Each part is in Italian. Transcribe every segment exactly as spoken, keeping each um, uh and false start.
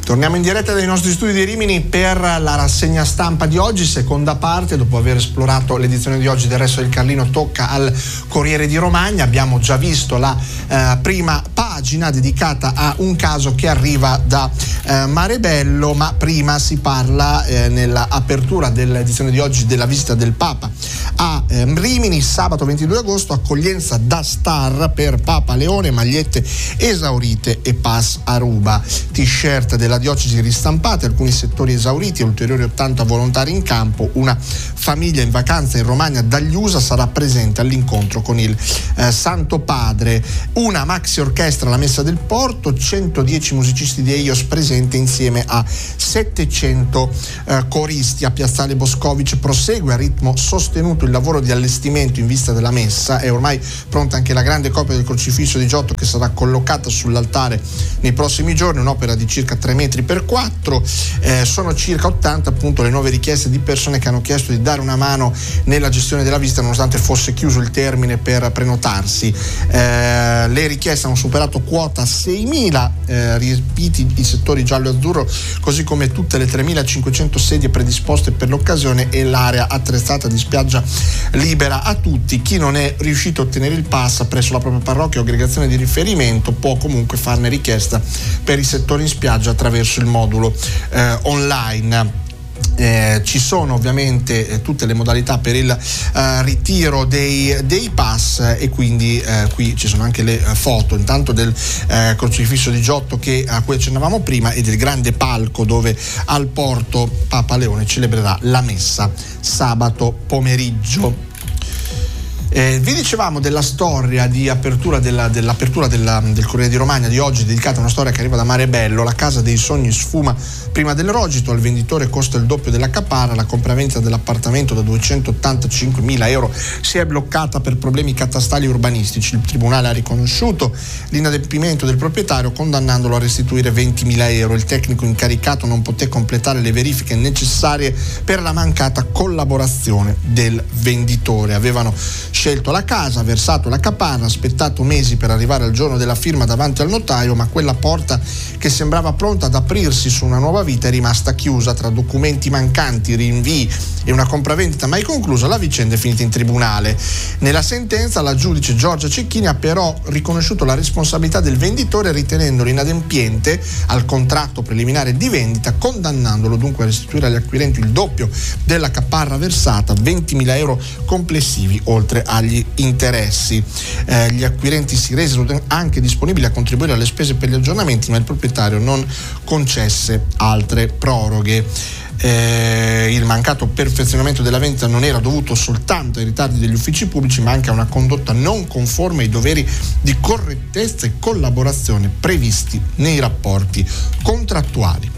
Torniamo in diretta dai nostri studi di Rimini per la rassegna stampa di oggi, seconda parte. Dopo aver esplorato l'edizione di oggi del Resto del Carlino, tocca al Corriere di Romagna. Abbiamo già visto la eh, prima pagina dedicata a un caso che arriva da eh, Marebello, ma prima si parla eh, nell'apertura dell'edizione di oggi della visita del Papa a eh, Rimini, sabato ventidue agosto, accoglienza da star per Papa Leone, magliette esaurite e pass a ruba, t-shirt della diocesi ristampate, alcuni settori esauriti, ulteriori ottanta volontari in campo. Una famiglia in vacanza in Romagna dagli U S A sarà presente all'incontro con il eh, Santo Padre. Una maxi orchestra alla Messa del Porto, centodieci musicisti di Eios presenti insieme a settecento eh, coristi. A Piazzale Boscovic prosegue a ritmo sostenuto il lavoro di allestimento in vista della messa. È ormai pronta anche la grande copia del crocifisso di Giotto che sarà collocata sull'altare nei prossimi giorni, un'opera di circa tre metri per quattro. Eh, sono circa ottanta appunto le nuove richieste di persone che hanno chiesto di dare una mano nella gestione della visita nonostante fosse chiuso il termine per prenotarsi. Eh, le richieste hanno superato quota seimila, eh, riempiti i settori giallo e azzurro, così come tutte le tremilacinquecento sedie predisposte per l'occasione e l'area attrezzata di spiaggia libera a tutti. Chi non è riuscito a ottenere il pass presso la propria parrocchia o aggregazione di riferimento può comunque farne richiesta per i settori in spiaggia attraverso il modulo eh, online. Eh, ci sono ovviamente eh, tutte le modalità per il eh, ritiro dei, dei pass eh, e quindi eh, qui ci sono anche le eh, foto intanto del eh, crocifisso di Giotto che, a cui accennavamo prima, e del grande palco dove al porto Papa Leone celebrerà la messa sabato pomeriggio. Eh, vi dicevamo della storia di apertura della, dell'apertura della, del Corriere di Romagna di oggi, dedicata a una storia che arriva da Marebello. La casa dei sogni sfuma prima del rogito, al venditore costa il doppio della caparra, la compravendita dell'appartamento da duecentottantacinquemila euro si è bloccata per problemi catastali e urbanistici. Il tribunale ha riconosciuto l'inadempimento del proprietario condannandolo a restituire ventimila euro. Il tecnico incaricato non poté completare le verifiche necessarie per la mancata collaborazione del venditore. Avevano scelto la casa, versato la caparra, aspettato mesi per arrivare al giorno della firma davanti al notaio, ma quella porta che sembrava pronta ad aprirsi su una nuova vita è rimasta chiusa. Tra documenti mancanti, rinvii e una compravendita mai conclusa, la vicenda è finita in tribunale. Nella sentenza la giudice Giorgia Cecchini ha però riconosciuto la responsabilità del venditore, ritenendolo inadempiente al contratto preliminare di vendita, condannandolo dunque a restituire agli acquirenti il doppio della caparra versata, ventimila euro complessivi oltre agli interessi. Eh, gli acquirenti si resero anche disponibili a contribuire alle spese per gli aggiornamenti, ma il proprietario non concesse altre proroghe. Eh, il mancato perfezionamento della vendita non era dovuto soltanto ai ritardi degli uffici pubblici, ma anche a una condotta non conforme ai doveri di correttezza e collaborazione previsti nei rapporti contrattuali.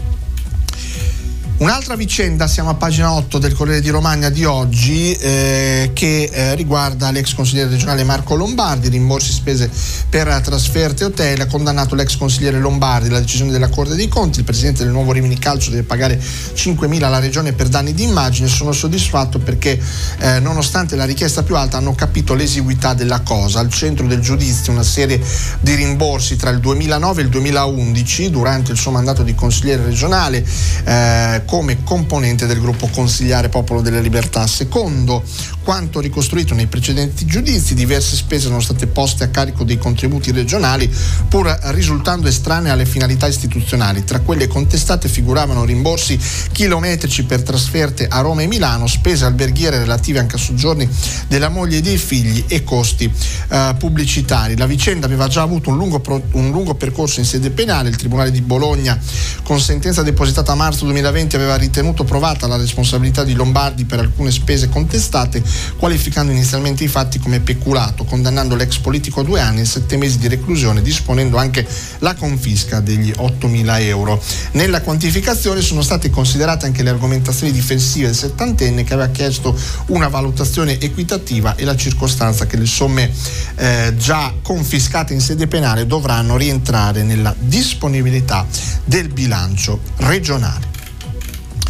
Un'altra vicenda, siamo a pagina otto del Corriere di Romagna di oggi, eh, che eh, riguarda l'ex consigliere regionale Marco Lombardi. Rimborsi spese per trasferte e hotel, ha condannato l'ex consigliere Lombardi. La decisione della Corte dei Conti, il presidente del Nuovo Rimini Calcio deve pagare cinquemila alla regione per danni di immagine. Sono soddisfatto perché eh, nonostante la richiesta più alta hanno capito l'esiguità della cosa. Al centro del giudizio una serie di rimborsi tra il duemilanove e il duemilaundici durante il suo mandato di consigliere regionale eh, come componente del gruppo consiliare Popolo delle Libertà. Secondo quanto ricostruito nei precedenti giudizi, diverse spese sono state poste a carico dei contributi regionali pur risultando estranee alle finalità istituzionali. Tra quelle contestate figuravano rimborsi chilometrici per trasferte a Roma e Milano, spese alberghiere relative anche a soggiorni della moglie e dei figli e costi eh, pubblicitari. La vicenda aveva già avuto un lungo, pro, un lungo percorso in sede penale. Il Tribunale di Bologna, con sentenza depositata a marzo duemilaventi, aveva ritenuto provata la responsabilità di Lombardi per alcune spese contestate, qualificando inizialmente i fatti come peculato, condannando l'ex politico a due anni e sette mesi di reclusione, disponendo anche la confisca degli ottomila euro. Nella quantificazione sono state considerate anche le argomentazioni difensive del settantenne, che aveva chiesto una valutazione equitativa, e la circostanza che le somme eh, già confiscate in sede penale dovranno rientrare nella disponibilità del bilancio regionale.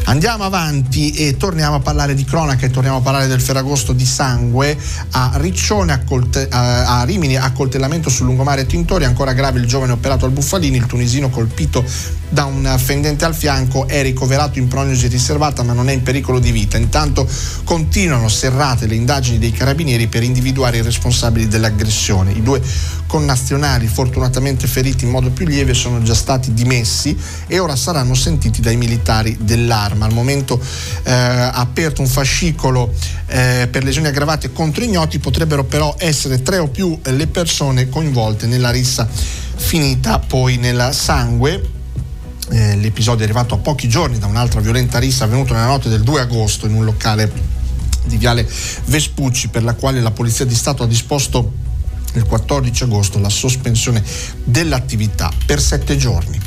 Andiamo avanti e torniamo a parlare di cronaca e torniamo a parlare del Ferragosto di sangue. A Riccione, a, Colte- a Rimini, accoltellamento sul lungomare Tintori, ancora grave il giovane operato al Buffalini, il tunisino colpito da un fendente al fianco è ricoverato in prognosi riservata ma non è in pericolo di vita. Intanto continuano serrate le indagini dei carabinieri per individuare i responsabili dell'aggressione. I due connazionali fortunatamente feriti in modo più lieve sono già stati dimessi e ora saranno sentiti dai militari dell'Arma. Al momento eh, ha aperto un fascicolo eh, per lesioni aggravate contro ignoti, potrebbero però essere tre o più le persone coinvolte nella rissa finita poi nel sangue. Eh, l'episodio è arrivato a pochi giorni da un'altra violenta rissa avvenuta nella notte del due agosto in un locale di Viale Vespucci, per la quale la Polizia di Stato ha disposto il quattordici agosto la sospensione dell'attività per sette giorni.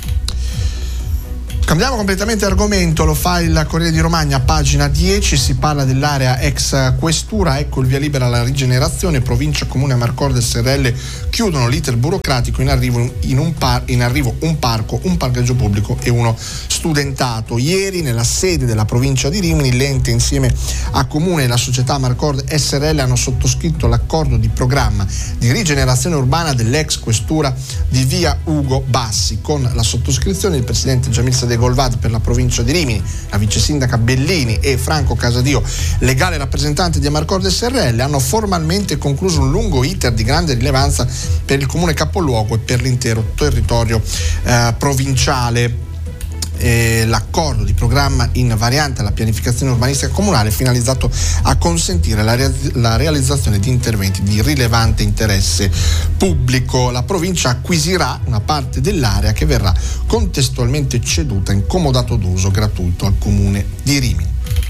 Cambiamo completamente argomento, lo fa il Corriere di Romagna, pagina dieci, si parla dell'area ex questura, ecco il via libera alla rigenerazione, provincia, comune, Amarcord e S R L chiudono l'iter burocratico, in arrivo, in, un par, in arrivo un parco, un parcheggio pubblico e uno studentato. Ieri nella sede della provincia di Rimini l'ente insieme a Comune e la società Amarcord S R L hanno sottoscritto l'accordo di programma di rigenerazione urbana dell'ex questura di via Ugo Bassi. Con la sottoscrizione il presidente Jamil Sadegh Golvad per la provincia di Rimini, la vice sindaca Bellini e Franco Casadio, legale rappresentante di Amarcord S R L, hanno formalmente concluso un lungo iter di grande rilevanza per il comune capoluogo e per l'intero territorio eh, provinciale. Eh, l'accordo di programma in variante alla pianificazione urbanistica comunale è finalizzato a consentire la, re- la realizzazione di interventi di rilevante interesse pubblico. La provincia acquisirà una parte dell'area che verrà contestualmente ceduta in comodato d'uso gratuito al comune di Rimini.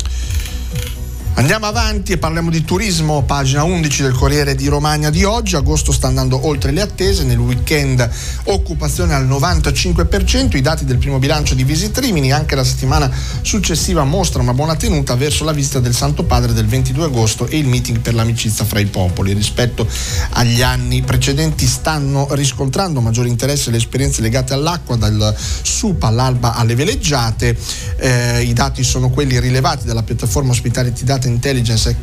Andiamo avanti e parliamo di turismo, pagina undici del Corriere di Romagna di oggi. Agosto sta andando oltre le attese, nel weekend occupazione al novantacinque per cento, i dati del primo bilancio di Visit Rimini, anche la settimana successiva mostra una buona tenuta verso la visita del Santo Padre del ventidue agosto e il meeting per l'amicizia fra i popoli. Rispetto agli anni precedenti stanno riscontrando maggiore interesse le esperienze legate all'acqua, dal S U P all'Alba alle veleggiate. Eh, i dati sono quelli rilevati dalla piattaforma Hospitality Data Intelligence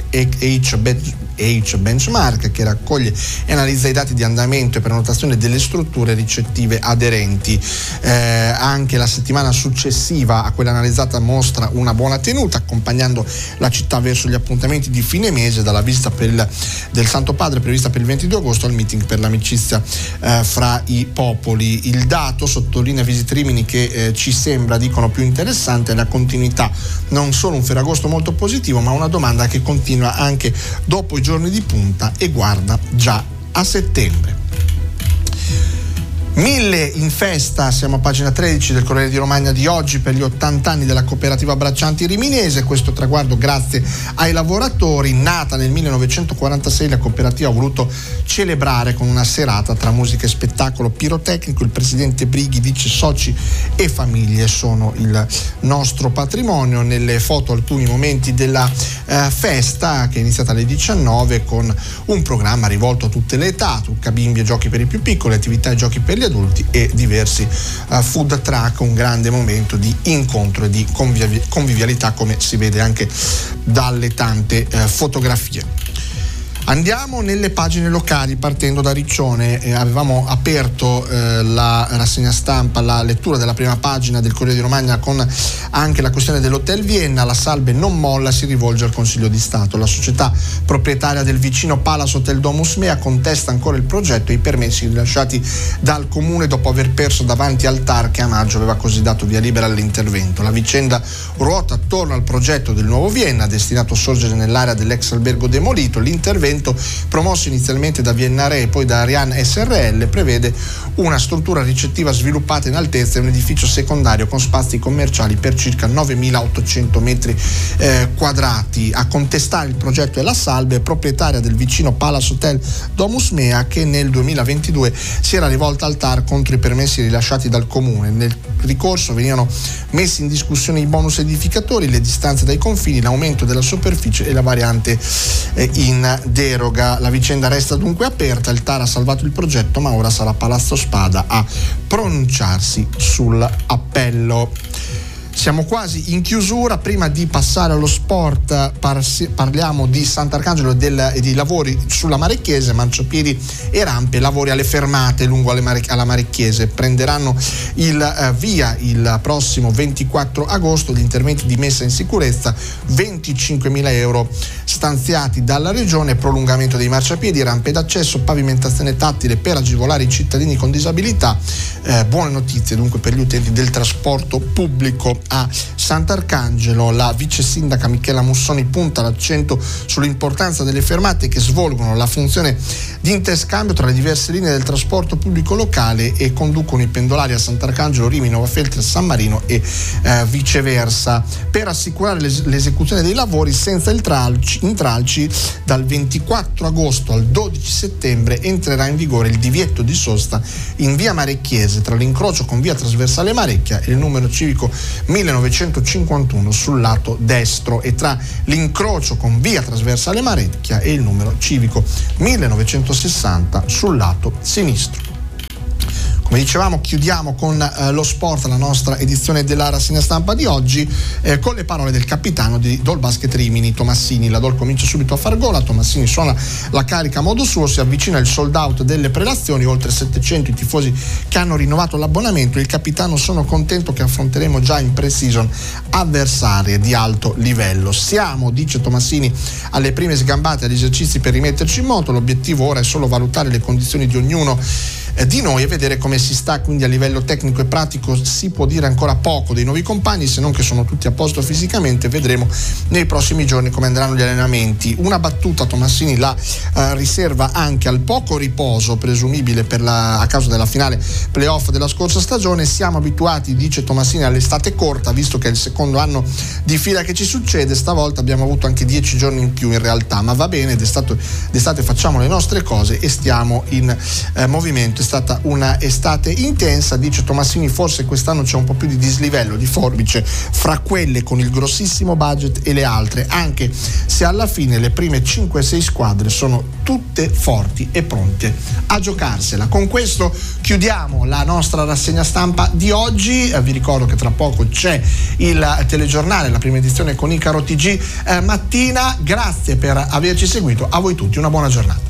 H Benchmark, che raccoglie e analizza i dati di andamento e prenotazione delle strutture ricettive aderenti. Eh, anche la settimana successiva a quella analizzata mostra una buona tenuta, accompagnando la città verso gli appuntamenti di fine mese, dalla visita per il, del Santo Padre prevista per il ventidue agosto al meeting per l'amicizia eh, fra i popoli. Il dato, sottolinea Visit Rimini, che eh, ci sembra, dicono, più interessante è la continuità, non solo un Ferragosto molto positivo, ma una domanda che continua anche dopo i giorni di punta e guarda già a settembre. Mille in festa, siamo a pagina tredici del Corriere di Romagna di oggi, per gli ottanta anni della cooperativa Braccianti Riminese. Questo traguardo grazie ai lavoratori. Nata nel millenovecentoquarantasei, la cooperativa ha voluto celebrare con una serata tra musica e spettacolo pirotecnico. Il presidente Brighi dice soci e famiglie sono il nostro patrimonio. Nelle foto alcuni momenti della eh, festa, che è iniziata alle diciannove con un programma rivolto a tutte le età, trucca bimbi e giochi per i più piccoli, attività e giochi per gli adulti e diversi uh, food truck, un grande momento di incontro e di convivi- convivialità, come si vede anche dalle tante uh, fotografie. Andiamo nelle pagine locali, partendo da Riccione. Eh, avevamo aperto eh, la rassegna stampa, la lettura della prima pagina del Corriere di Romagna con anche la questione dell'Hotel Vienna. La Salbe non molla, si rivolge al Consiglio di Stato. La società proprietaria del vicino Palace Hotel Domus Mea contesta ancora il progetto e i permessi rilasciati dal Comune dopo aver perso davanti al T A R, che a maggio aveva così dato via libera all'intervento. La vicenda ruota attorno al progetto del nuovo Vienna, destinato a sorgere nell'area dell'ex albergo demolito. L'intervento, promosso inizialmente da Vienna Re e poi da Ariane S R L, prevede una struttura ricettiva sviluppata in altezza e un edificio secondario con spazi commerciali per circa novemilaottocento metri eh, quadrati. A contestare il progetto è la Salbe, proprietaria del vicino Palace Hotel Domus Mea, che nel duemilaventidue si era rivolta al T A R contro i permessi rilasciati dal Comune. Nel ricorso venivano messi in discussione i bonus edificatori, le distanze dai confini, l'aumento della superficie e la variante eh, in deroga. La vicenda resta dunque aperta. Il T A R ha salvato il progetto, ma ora sarà Palazzo Spada a pronunciarsi sull'appello. Siamo quasi in chiusura. Prima di passare allo sport par- parliamo di Sant'Arcangelo del, e di lavori sulla Marecchiese, marciapiedi e rampe, lavori alle fermate lungo alle Mare- alla Marecchiese. Prenderanno il eh, via il prossimo ventiquattro agosto gli interventi di messa in sicurezza, venticinquemila euro stanziati dalla regione, prolungamento dei marciapiedi, rampe d'accesso, pavimentazione tattile per agevolare i cittadini con disabilità. Eh, buone notizie dunque per gli utenti del trasporto pubblico a Sant'Arcangelo. La vice sindaca Michela Mussoni punta l'accento sull'importanza delle fermate che svolgono la funzione di interscambio tra le diverse linee del trasporto pubblico locale e conducono i pendolari a Sant'Arcangelo, Rimini, Nova Feltre, San Marino e eh, viceversa, per assicurare l'es- l'esecuzione dei lavori senza intralci, intralci. Dal ventiquattro agosto al dodici settembre entrerà in vigore il divieto di sosta in via Marecchiese tra l'incrocio con via trasversale Marecchia e il numero civico millenovecentocinquantuno sul lato destro, e tra l'incrocio con via trasversale Marecchia e il numero civico millenovecentosessanta sul lato sinistro. Come dicevamo, chiudiamo con eh, lo sport la nostra edizione della rassegna stampa di oggi eh, con le parole del capitano di Dol Basket Rimini, Tomassini. La Dol comincia subito a far gola, Tomassini suona la carica a modo suo, si avvicina il sold out delle prelazioni, oltre settecento i tifosi che hanno rinnovato l'abbonamento. Il capitano: sono contento che affronteremo già in pre-season avversarie di alto livello. Siamo, dice Tomassini, alle prime sgambate agli esercizi per rimetterci in moto, l'obiettivo ora è solo valutare le condizioni di ognuno di noi e vedere come si sta, quindi a livello tecnico e pratico si può dire ancora poco dei nuovi compagni, se non che sono tutti a posto fisicamente. Vedremo nei prossimi giorni come andranno gli allenamenti. Una battuta Tomassini la eh, riserva anche al poco riposo presumibile per la, a causa della finale playoff della scorsa stagione. Siamo abituati, dice Tomassini, all'estate corta, visto che è il secondo anno di fila che ci succede. Stavolta abbiamo avuto anche dieci giorni in più in realtà, ma va bene, d'estate, d'estate facciamo le nostre cose e stiamo in eh, movimento. È stata una estate intensa, dice Tomassini, forse quest'anno c'è un po' più di dislivello di forbice fra quelle con il grossissimo budget e le altre, anche se alla fine le prime cinque sei squadre sono tutte forti e pronte a giocarsela. Con questo chiudiamo la nostra rassegna stampa di oggi. Eh, vi ricordo che tra poco c'è il telegiornale, la prima edizione con Icaro T G eh, mattina. Grazie per averci seguito, a voi tutti una buona giornata.